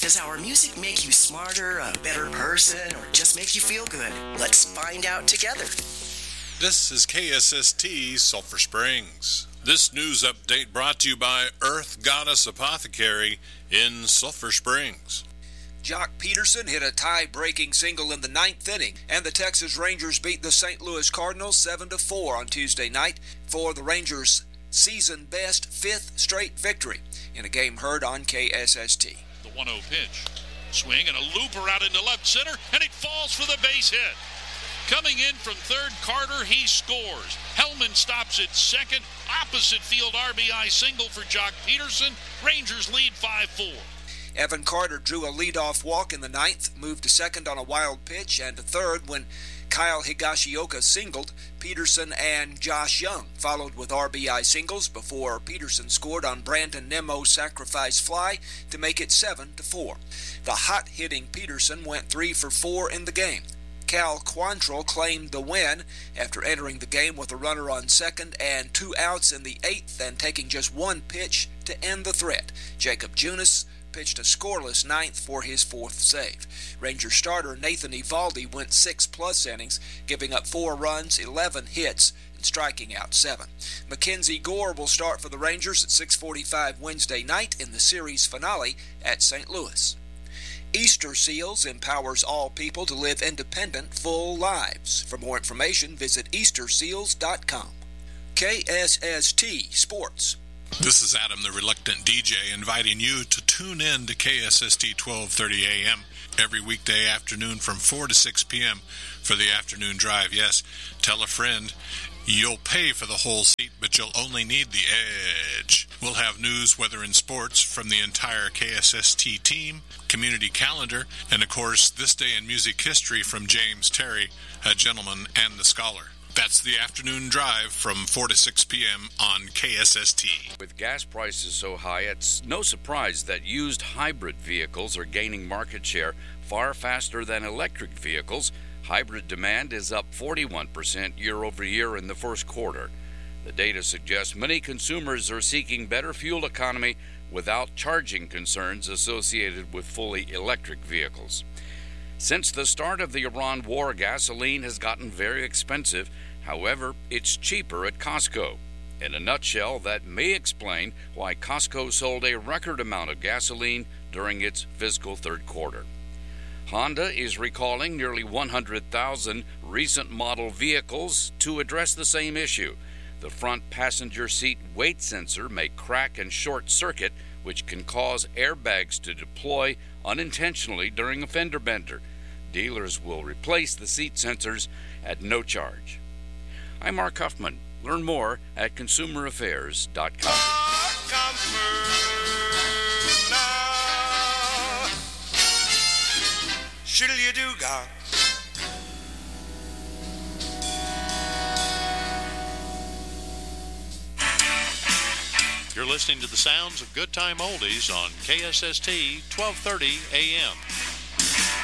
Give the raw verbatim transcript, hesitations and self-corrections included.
Does our music make you smarter, a better person, or just make you feel good? Let's find out together. This is K S S T Sulphur Springs. This news update brought to you by Earth Goddess Apothecary in Sulphur Springs. Jock Peterson hit a tie-breaking single in the ninth inning, and the Texas Rangers beat the Saint Louis Cardinals seven to four on Tuesday night for the Rangers' season-best fifth straight victory in a game heard on K S S T. The one oh pitch. Swing and a looper out into left center, and it falls for the base hit. Coming in from third, Carter, he scores. Hellman stops at second. Opposite field R B I single for Jock Peterson. Rangers lead five four. Evan Carter drew a leadoff walk in the ninth, moved to second on a wild pitch, and to third when Kyle Higashioka singled. Peterson and Josh Young followed with R B I singles before Peterson scored on Brandon Nemo's sacrifice fly to make it seven to four. The hot-hitting Peterson went three for four in the game. Cal Quantrill claimed the win after entering the game with a runner on second and two outs in the eighth and taking just one pitch to end the threat. Jacob Junis pitched a scoreless ninth for his fourth save. Ranger starter Nathan Eovaldi went six-plus innings, giving up four runs, eleven hits, and striking out seven. Mackenzie Gore will start for the Rangers at six forty-five Wednesday night in the series finale at Saint Louis. Easter Seals empowers all people to live independent, full lives. For more information, visit easter seals dot com. K S S T Sports. This is Adam, the Reluctant D J, inviting you to tune in to K S S T twelve thirty A M every weekday afternoon from four to six p.m. for the afternoon drive. Yes, tell a friend. You'll pay for the whole seat, but you'll only need the edge. We'll have news, weather, and sports from the entire K S S T team, community calendar, and of course, This Day in Music History from James Terry, a gentleman and the scholar. That's the afternoon drive from four to six p.m. on K S S T. With gas prices so high, it's no surprise that used hybrid vehicles are gaining market share far faster than electric vehicles. Hybrid demand is up forty-one percent year over year in the first quarter. The data suggests many consumers are seeking better fuel economy without charging concerns associated with fully electric vehicles. Since the start of the Iran war, gasoline has gotten very expensive. However, it's cheaper at Costco. In a nutshell, that may explain why Costco sold a record amount of gasoline during its fiscal third quarter. Honda is recalling nearly one hundred thousand recent model vehicles to address the same issue. The front passenger seat weight sensor may crack and short circuit, which can cause airbags to deploy unintentionally during a fender bender. Dealers will replace the seat sensors at no charge. I'm Mark Huffman. Learn more at consumer affairs dot com. Shiddle you do, God. You're listening to the sounds of Good Time Oldies on K S S T twelve thirty A M.